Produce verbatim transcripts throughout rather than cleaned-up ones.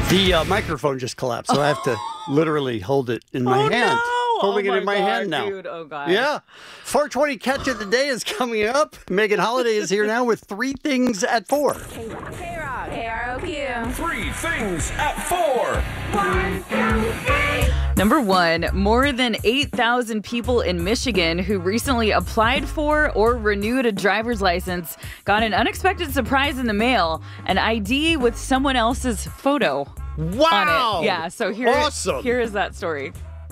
The uh, microphone just collapsed, so I have to literally hold it in my oh, hand. No. Holding oh it in my God, hand now. Dude. Oh, God. Yeah. four twenty Catch of the Day is coming up. Megan Holiday is here now with Three Things at Four. K-Rock. K-Rock. K R O Q. Three Things at Four. One, two, three. Number one, more than eight thousand people in Michigan who recently applied for or renewed a driver's license got an unexpected surprise in the mail, an I D with someone else's photo Wow. on it. Yeah, so here, Awesome. here is that story.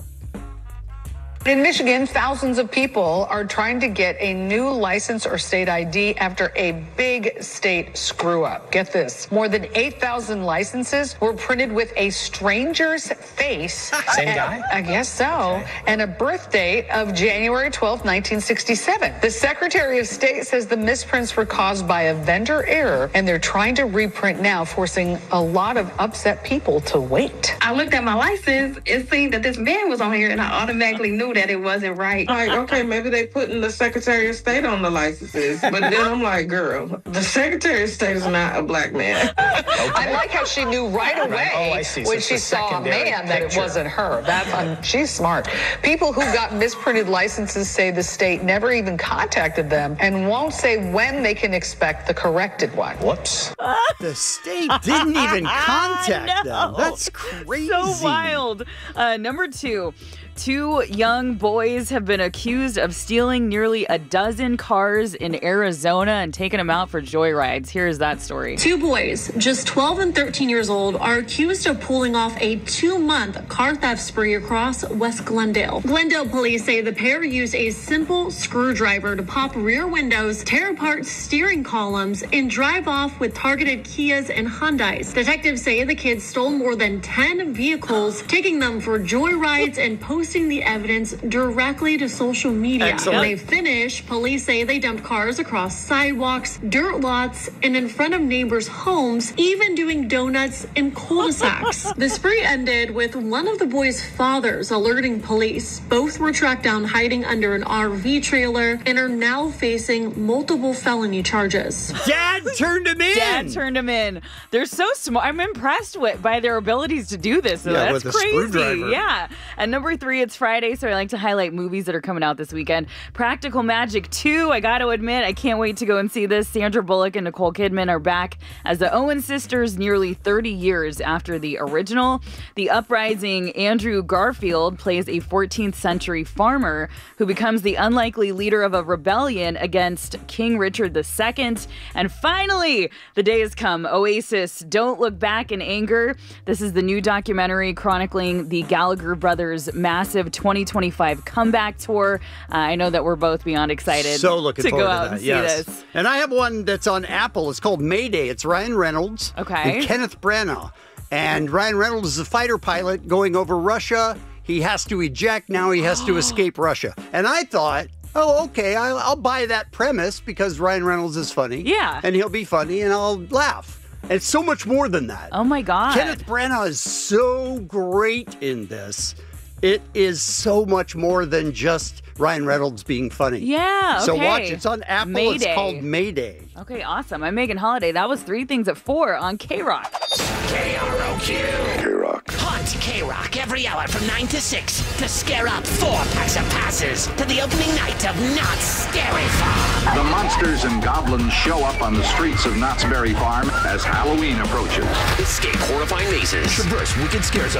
In Michigan, thousands of people are trying to get a new license or state I D after a big state screw up. Get this. More than eight thousand licenses were printed with a stranger's face. Same and, guy? I guess so. And a birth date of January twelfth, nineteen sixty-seven. The Secretary of State says the misprints were caused by a vendor error, and they're trying to reprint now, forcing a lot of upset people to wait. I looked at my license and seen that this man was on here, and I automatically knew that it wasn't right. Like, okay, maybe they putting the Secretary of State on the licenses. But then I'm like, girl, the Secretary of State is not a black man. I like how she knew right away Oh, I see. So when it's she a saw a secondary man that it picture. wasn't her. That's um, she's smart. People who got misprinted licenses say the state never even contacted them and won't say when they can expect the corrected one. Whoops. The state didn't even contact them. That's crazy. So wild. Uh, number two. Two young boys have been accused of stealing nearly a dozen cars in Arizona and taking them out for joyrides. Here's that story. Two boys, just twelve and thirteen years old, are accused of pulling off a two-month car theft spree across West Glendale. Glendale police say the pair used a simple screwdriver to pop rear windows, tear apart steering columns, and drive off with targeted Kias and Hyundais. Detectives say the kids stole more than ten vehicles, taking them for joyrides and posting the evidence directly to social media. Excellent. When they finish, police say they dumped cars across sidewalks, dirt lots, and in front of neighbors' homes, even doing donuts in cul-de-sacs. The spree ended with one of the boys' fathers alerting police. Both were tracked down hiding under an R V trailer and are now facing multiple felony charges. Dad turned him in. Dad turned them in. They're so smart. I'm impressed with by their abilities to do this. So Yeah, that's with a crazy. screwdriver. Yeah. And number three, it's Friday, so I like to highlight movies that are coming out this weekend. Practical Magic two, I got to admit, I can't wait to go and see this. Sandra Bullock and Nicole Kidman are back as the Owen sisters nearly thirty years after the original. The uprising Andrew Garfield plays a fourteenth century farmer who becomes the unlikely leader of a rebellion against King Richard the Second. And finally, the day has come. Oasis, Don't Look Back in Anger. This is the new documentary chronicling the Gallagher brothers' massive twenty twenty-five comeback tour. Uh, I know that we're both beyond excited So looking to forward go to out that. and see yes. this. And I have one that's on Apple. It's called Mayday. It's Ryan Reynolds Okay. and Kenneth Branagh. And Ryan Reynolds is a fighter pilot going over Russia. He has to eject. Now he has to escape Russia. And I thought, oh, okay, I'll, I'll buy that premise because Ryan Reynolds is funny. Yeah. And he'll be funny and I'll laugh. And it's so much more than that. Oh my God. Kenneth Branagh is so great in this. It is so much more than just Ryan Reynolds being funny. Yeah, So okay. watch. It's on Apple. Mayday. It's called Mayday. Okay, awesome. I'm Megan Holiday. That was Three Things at Four on K-Rock. K R O Q. K-Rock. Hunt K-Rock every hour from nine to six to scare up four packs of passes to the opening night of Knott's Scary Farm. The monsters and goblins show up on the streets of Knott's Berry Farm as Halloween approaches. Escape horrifying mazes. Traverse wicked scare zones.